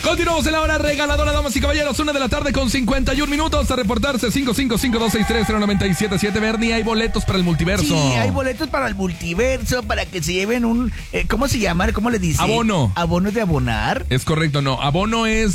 Continuamos en la hora regaladora, damas y caballeros. 1:51 a reportarse 555-263-0977. Bernie, hay boletos para el multiverso. Sí, hay boletos para el multiverso, para que se lleven un... ¿cómo se llama? ¿Cómo le dicen? Abono. ¿Abono de abonar? Es correcto, no. Abono es